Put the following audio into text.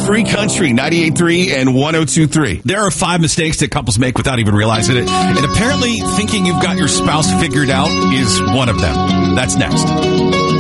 free country, 98.3 and 102.3. There are 5 mistakes that couples make without even realizing it. And apparently thinking you've got your spouse figured out is one of them. That's next.